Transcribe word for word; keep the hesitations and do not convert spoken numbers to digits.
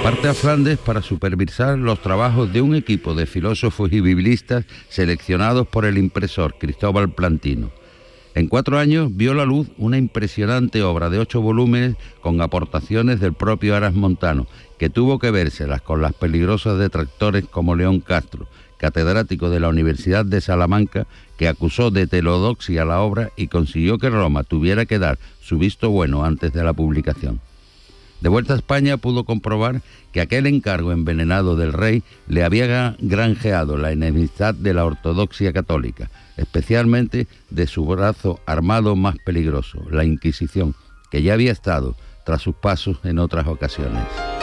parte a Flandes para supervisar los trabajos de un equipo de filósofos y biblistas seleccionados por el impresor Cristóbal Plantino. En cuatro años vio la luz una impresionante obra de ocho volúmenes con aportaciones del propio Aras Montano, que tuvo que vérselas con las peligrosas detractores como León Castro, catedrático de la Universidad de Salamanca, que acusó de heterodoxia la obra y consiguió que Roma tuviera que dar su visto bueno antes de la publicación. De vuelta a España pudo comprobar que aquel encargo envenenado del rey le había granjeado la enemistad de la ortodoxia católica, especialmente de su brazo armado más peligroso, la Inquisición, que ya había estado tras sus pasos en otras ocasiones.